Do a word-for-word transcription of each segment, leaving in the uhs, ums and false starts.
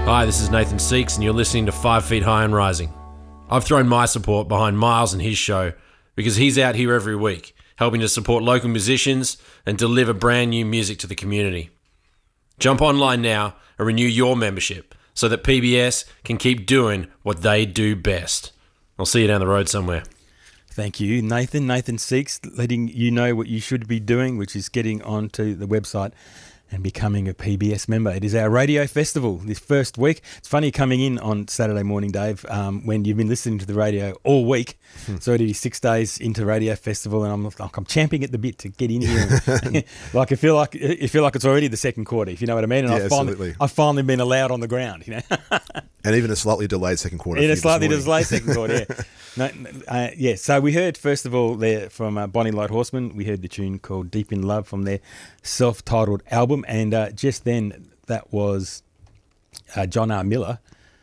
Hi, this is Nathan Seeks, and you're listening to Five Feet High and Rising. I've thrown my support behind Miles and his show because he's out here every week, helping to support local musicians and deliver brand new music to the community. Jump online now and renew your membership so that P B S can keep doing what they do best. I'll see you down the road somewhere. Thank you, Nathan. Nathan Seeks, letting you know what you should be doing, which is getting onto the website and becoming a P B S member. It is our radio festival this first week. It's funny coming in on Saturday morning, Dave, um, when you've been listening to the radio all week. Hmm. So it is six days into radio festival, and I'm like, I'm champing at the bit to get in here. And, like I feel like I feel like it's already the second quarter, if you know what I mean. And yeah, I've finally, absolutely. I've finally been allowed on the ground, you know. And even a slightly delayed second quarter. In a slightly delayed second quarter, yeah. No, uh, yeah, so we heard, first of all, there from uh, Bonnie Light Horseman, we heard the tune called Deep in Love from their self-titled album, and uh, just then that was uh, John R. Miller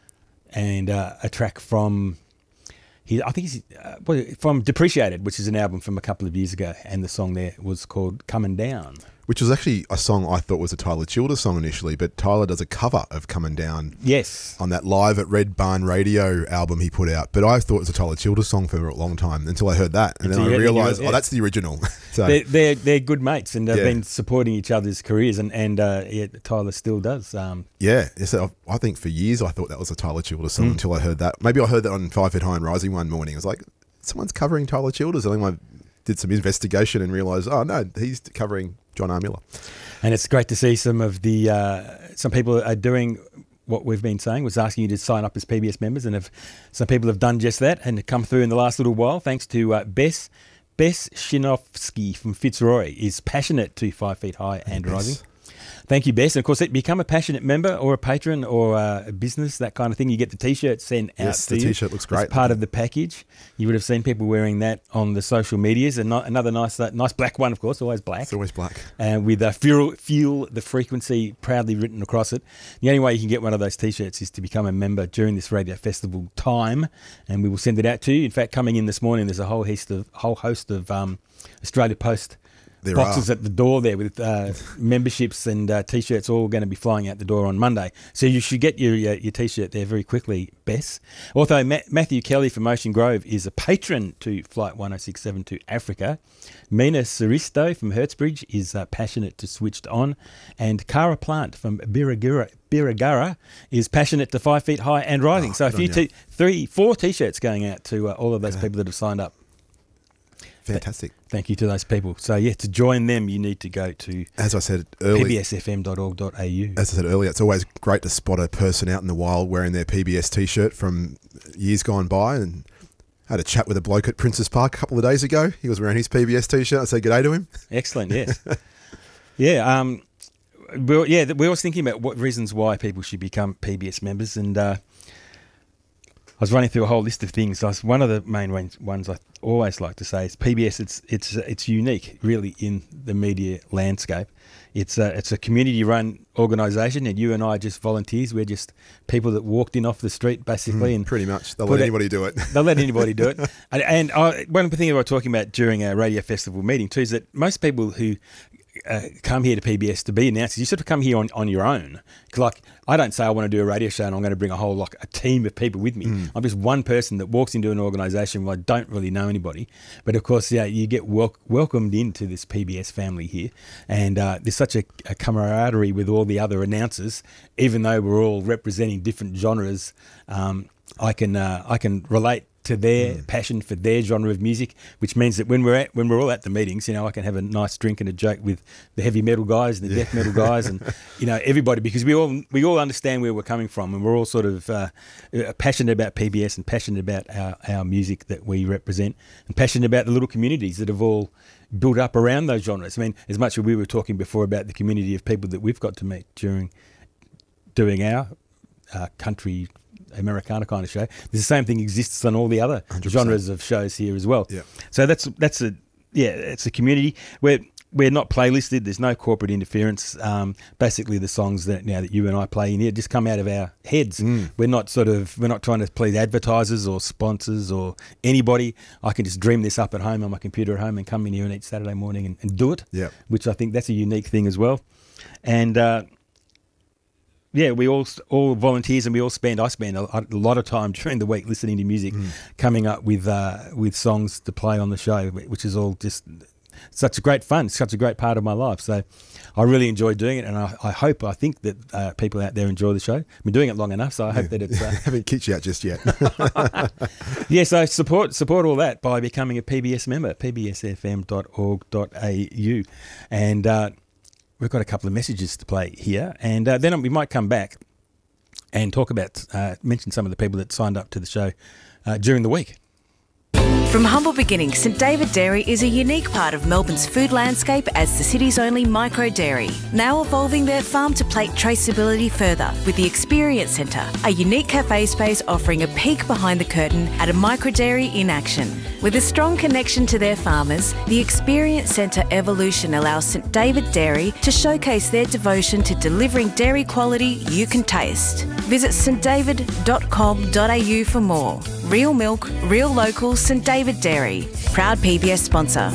and uh, a track from, he, I think he's uh, from Depreciated, which is an album from a couple of years ago, and the song there was called Coming Down. Which was actually a song I thought was a Tyler Childers song initially, but Tyler does a cover of Coming Down. Yes. On that Live at Red Barn Radio album he put out. But I thought it was a Tyler Childers song for a long time until I heard that. And until then I realised, yeah. oh, that's the original. So they're, they're, they're good mates, and they've yeah. been supporting each other's careers, and, and uh, yeah, Tyler still does. Um, yeah. So I think for years I thought that was a Tyler Childers song mm. until I heard that. Maybe I heard that on Five Feet High and Rising one morning. I was like, someone's covering Tyler Childers. I think I did some investigation and realised, oh, no, he's covering John R. Miller. And it's great to see some of the, uh, some people are doing what we've been saying, was asking you to sign up as P B S members, and have, some people have done just that and come through in the last little while, thanks to uh, Bess, Bess Schinovsky from Fitzroy, is passionate to Five Feet High and Rising. Thank you, Bess. And of course, become a passionate member or a patron or a business, that kind of thing. You get the T-shirt sent out yes, to the you. T-shirt looks great. It's part of the package. You would have seen people wearing that on the social medias. And another nice uh, nice black one, of course, always black. It's always black. And with uh, fuel, fuel the frequency proudly written across it. The only way you can get one of those T-shirts is to become a member during this radio festival time, and we will send it out to you. In fact, coming in this morning, there's a whole host of, whole host of um, Australia Post There boxes are. at the door there with uh, memberships and uh, T-shirts all going to be flying out the door on Monday. So you should get your uh, your T-shirt there very quickly, Bess. Although Ma- Matthew Kelly from Ocean Grove is a patron to Flight one oh six seven to Africa. Mina Saristo from Hertzbridge is uh, passionate to Switched On. And Cara Plant from Birregurra, Birregurra is passionate to Five Feet High and Rising. Oh, so a few, t- three, four T-shirts going out to uh, all of those okay. people that have signed up. Fantastic. Thank you to those people. So, yeah, to join them, you need to go to, as I said earlier, p b s f m dot org dot a u. As I said earlier, it's always great to spot a person out in the wild wearing their P B S T-shirt from years gone by. And I had a chat with a bloke at Princes Park a couple of days ago. He was wearing his P B S T-shirt. I said g'day to him. Excellent, yes. yeah, um, we were, yeah, we were thinking about what reasons why people should become P B S members, and uh, I was running through a whole list of things. I was, one of the main ones I always like to say is P B S. It's it's it's unique, really, in the media landscape. It's a it's a community-run organisation, and you and I are just volunteers. We're just people that walked in off the street, basically, mm, and pretty much they'll let anybody do it. They'll let anybody do it. And, and I, one of the things I was talking about during our radio festival meeting too is that most people who Uh, come here to P B S to be announcers, you sort of come here on, on your own. Like, I don't say I want to do a radio show and I'm going to bring a whole like a team of people with me. Mm. I'm just one person that walks into an organisation where I don't really know anybody. But of course, yeah, you get wel- welcomed into this P B S family here, and uh, there's such a, a camaraderie with all the other announcers. Even though we're all representing different genres, um, I can uh, I can relate to their mm. passion for their genre of music, which means that when we're at when we're all at the meetings, you know, I can have a nice drink and a joke with the heavy metal guys and the yeah. death metal guys, and you know, everybody, because we all we all understand where we're coming from, and we're all sort of uh, passionate about P B S and passionate about our, our music that we represent, and passionate about the little communities that have all built up around those genres. I mean, as much as we were talking before about the community of people that we've got to meet during doing our uh, country Americana kind of show, the same thing exists on all the other one hundred percent genres of shows here as well. Yeah. So that's that's a yeah, it's a community where we're not playlisted. There's no corporate interference. Um, basically, the songs that now that you and I play in here just come out of our heads. Mm. We're not sort of we're not trying to please advertisers or sponsors or anybody. I can just dream this up at home on my computer at home and come in here and each Saturday morning and, and do it. Yeah. Which I think that's a unique thing as well. And uh, Yeah, we all all volunteers, and we all spend. I spend a, a lot of time during the week listening to music, mm. coming up with uh, with songs to play on the show, which is all just such a great fun. Such a great part of my life. So I really enjoy doing it, and I, I hope, I think that uh, people out there enjoy the show. I've been doing it long enough, so I hope that it's uh, haven't kicked you out just yet. Yeah, so support support all that by becoming a P B S member, p b s f m dot org dot a u, and. Uh, We've got a couple of messages to play here, and uh, then we might come back and talk about, uh, mention some of the people that signed up to the show uh, during the week. From humble beginnings, St David Dairy is a unique part of Melbourne's food landscape as the city's only micro dairy. Now evolving their farm-to-plate traceability further with the Experience Centre, a unique cafe space offering a peek behind the curtain at a micro dairy in action. With a strong connection to their farmers, the Experience Centre Evolution allows St David Dairy to showcase their devotion to delivering dairy quality you can taste. Visit st david dot com dot a u for more. Real milk, real local, St David Dairy. Proud P B S sponsor.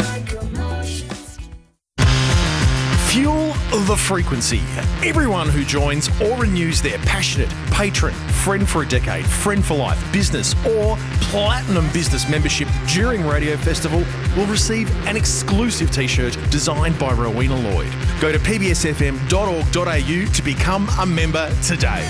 Fuel the frequency. Everyone who joins or renews their passionate, patron, friend for a decade, friend for life, business or platinum business membership during Radio Festival will receive an exclusive t-shirt designed by Rowena Lloyd. Go to p b s f m dot org dot a u to become a member today.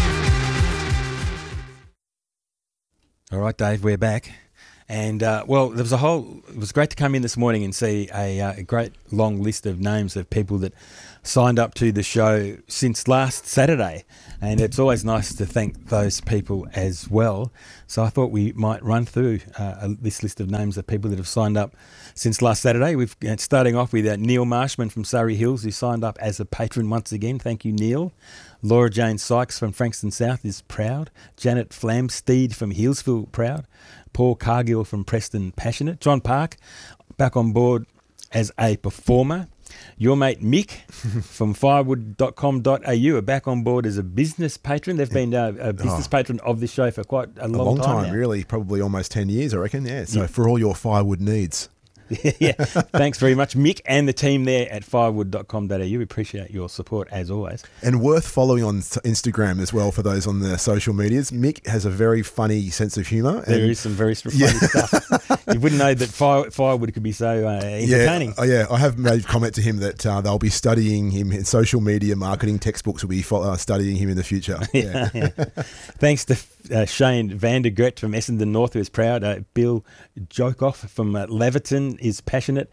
All right, Dave, we're back. And, uh, well, there was a whole... It was great to come in this morning and see a, uh, a great long list of names of people that signed up to the show since last Saturday. And it's always nice to thank those people as well. So I thought we might run through uh, this list of names of people that have signed up since last Saturday. We've uh, starting off with uh, Neil Marshman from Surrey Hills, who signed up as a patron once again. Thank you, Neil. Laura Jane Sykes from Frankston South is proud. Janet Flamsteed from Healesville, proud. Paul Cargill from Preston, passionate. John Park, back on board as a performer. Your mate Mick from firewood dot com dot a u are back on board as a business patron. They've been uh, a business oh, patron of this show for quite a long, a long time, time now. Really, probably almost ten years, I reckon. Yeah, so yeah. for all your firewood needs. Yeah, thanks very much, Mick, and the team there at firewood dot com dot a u. We appreciate your support as always. And worth following on Instagram as well for those on the social medias. Mick has a very funny sense of humour. There is some very funny yeah. stuff. You wouldn't know that fire, firewood could be so uh, entertaining. Yeah, yeah, I have made comment to him that uh, they'll be studying him in social media marketing textbooks. Will be uh, studying him in the future. Yeah. yeah. Thanks to uh, Shane Vandergret from Essendon North, who is proud. Uh, Bill Jokoff from uh, Leverton is passionate.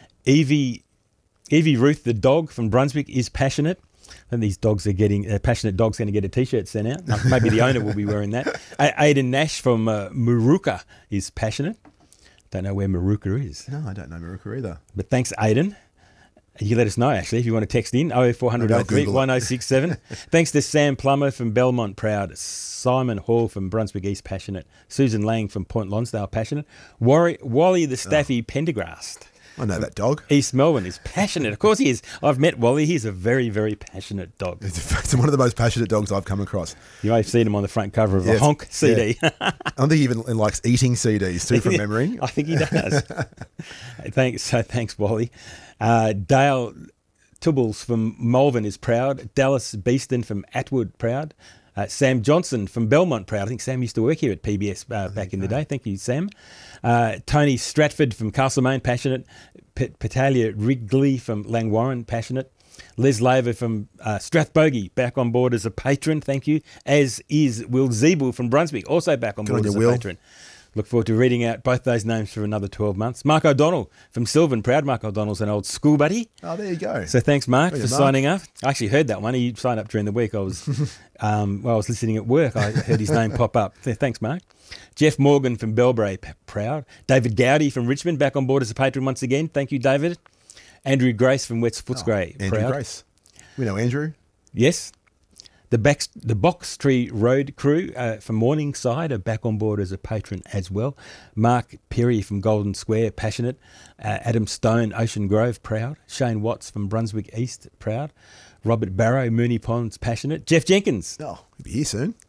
Evie Evie Ruth, the dog from Brunswick, is passionate. And these dogs are getting, uh, passionate dogs going to get a t-shirt sent out. Uh, maybe the owner will be wearing that. A- Aidan Nash from uh, Maruka is passionate. Don't know where Maruka is. No, I don't know Maruka either. But thanks, Aidan. You let us know, actually, if you want to text in, oh four hundred oh three one oh six seven. Thanks to Sam Plummer from Belmont, proud. Simon Hall from Brunswick East, passionate. Susan Lang from Point Lonsdale, passionate. Wally, Wally the Staffy oh. Pendergrast. I know that dog. East Melbourne is passionate. Of course he is. I've met Wally. He's a very, very passionate dog. It's one of the most passionate dogs I've come across. You may have seen him on the front cover of yes. a Honk C D. Yeah. I don't think he even likes eating C Ds too, from memory. I think he does. thanks, so thanks, Wally. Uh, Dale Tubbles from Malvern is proud. Dallas Beeston from Atwood, proud. Uh, Sam Johnson from Belmont, proud. I think Sam used to work here at P B S uh, back in the day. Thank you, Sam. Uh, Tony Stratford from Castlemaine, passionate. P- Petalia Wrigley from Langwarren, passionate. Les Laver from uh, Strathbogie, back on board as a patron. Thank you. As is Will Zeeble from Brunswick, also back on Good board on as you, a Will. patron. Look forward to reading out both those names for another twelve months. Mark O'Donnell from Sylvan, proud. Mark O'Donnell's an old school buddy. Oh, there you go. So thanks, Mark, Very for Mark. signing up. I actually heard that one. He signed up during the week. I was, um, well, I was listening at work. I heard his name pop up. Thanks, Mark. Jeff Morgan from Belbray, p- proud. David Gowdy from Richmond, back on board as a patron once again. Thank you, David. Andrew Grace from West Footscray, oh, Andrew proud. Grace. We know Andrew. Yes. The, Bax, the Box Tree Road crew uh, from Morningside are back on board as a patron as well. Mark Perry from Golden Square, passionate. Uh, Adam Stone, Ocean Grove, proud. Shane Watts from Brunswick East, proud. Robert Barrow, Mooney Ponds, passionate. Jeff Jenkins. Oh, he'll be here soon.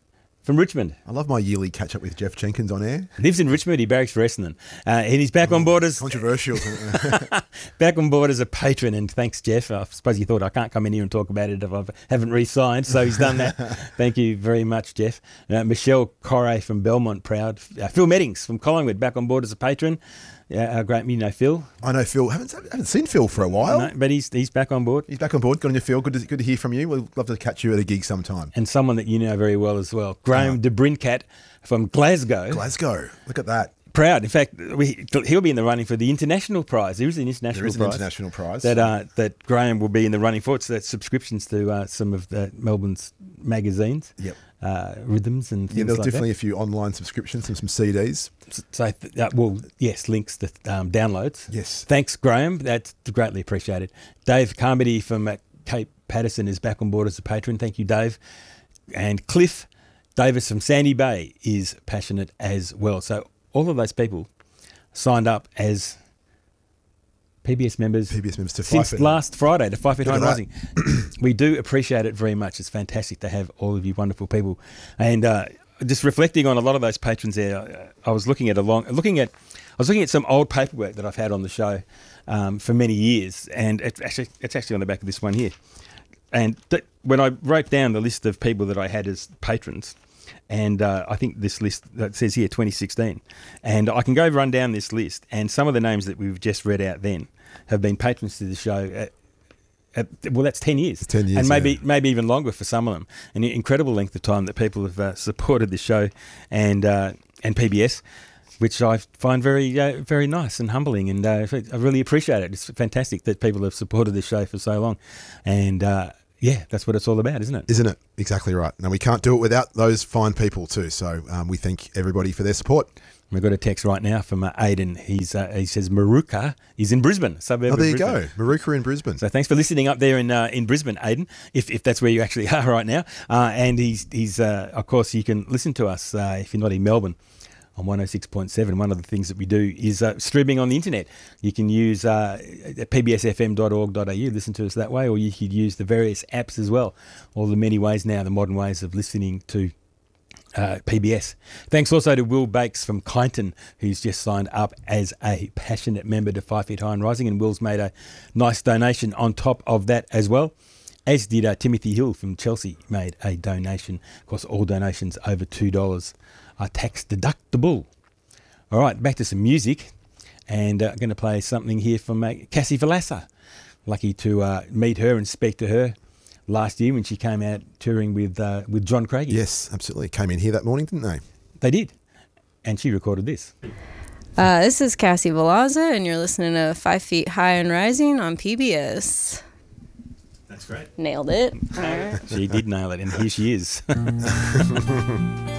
from Richmond. I love my yearly catch up with Jeff Jenkins on air. Lives in Richmond. He barracks for Essendon. Uh, and he's back on board as Controversial. back on board as a patron. And thanks, Jeff. I suppose you thought I can't come in here and talk about it if I haven't re-signed. So he's done that. Thank you very much, Jeff. Uh, Michelle Corray from Belmont, proud. Uh, Phil Meddings from Collingwood, back on board as a patron. Yeah, our great, you know, Phil. I know Phil. Haven't haven't seen Phil for a while. No, but he's he's back on board. He's back on board. Good on you, Phil. Good to, good to hear from you. We'd love to catch you at a gig sometime. And someone that you know very well as well, Graham Uh, de Brincat from Glasgow. Glasgow. Look at that. Proud. In fact, we, he'll be in the running for the international prize. There is an international There is an prize. international prize. That, uh, that Graham will be in the running for. It's that subscriptions to uh, some of the Melbourne's magazines. Yep. Uh, rhythms and things Yeah, there's like definitely that. a few online subscriptions and some C Ds. So, uh, well, yes, links to um, downloads. Yes. Thanks, Graham. That's greatly appreciated. Dave Carmody from uh, Cape Patterson is back on board as a patron. Thank you, Dave. And Cliff Davis from Sandy Bay is passionate as well. So all of those people signed up as P B S members, P B S members to since Five Feet last Friday to Five Feet High Look and at Rising. We do appreciate it very much. It's fantastic to have all of you wonderful people. And uh, just reflecting on a lot of those patrons there, uh, I was looking at a long, looking at, I was looking at some old paperwork that I've had on the show um, for many years, and it's actually it's actually on the back of this one here. And th- when I wrote down the list of people that I had as patrons, and uh, I think this list that says here twenty sixteen, and I can go run down this list, and some of the names that we've just read out then have been patrons to the show. At, at, well, that's ten years, ten years, and maybe yeah. maybe even longer for some of them. An incredible length of time that people have uh, supported the show and uh, and P B S, which I find very uh, very nice and humbling, and uh, I really appreciate it. It's fantastic that people have supported the show for so long, and uh, yeah, that's what it's all about, isn't it? Isn't it? Exactly right. And we can't do it without those fine people too. So um, we thank everybody for their support. We've got a text right now from uh, Aidan. He's uh, he says Maruka is in Brisbane, suburb Oh, of there you Brisbane. go. Maruka in Brisbane. So thanks for listening up there in uh, in Brisbane, Aidan, if if that's where you actually are right now. Uh, and he's he's uh, of course you can listen to us uh, if you're not in Melbourne on one oh six point seven. One of the things that we do is uh, streaming on the internet. You can use uh, p b s f m dot org dot a u, listen to us that way, or you could use the various apps as well. All the many ways now, the modern ways of listening to Uh, P B S. Thanks also to Will Bakes from Kyneton, who's just signed up as a passionate member to Five Feet High and Rising, and Will's made a nice donation on top of that as well, as did uh, Timothy Hill from Chelsea made a donation. Of course, all donations over two dollars are tax deductible. All right, back to some music, and uh, I'm going to play something here from uh, Cassie Valassa. Lucky to uh, meet her and speak to her last year when she came out touring with uh, with John Craigie. Yes, absolutely. Came in here that morning, didn't they? They did. And she recorded this. Uh, this is Cassie Valazza, and you're listening to Five Feet High and Rising on P B S. That's great. Nailed it. All right. She did nail it, and here she is.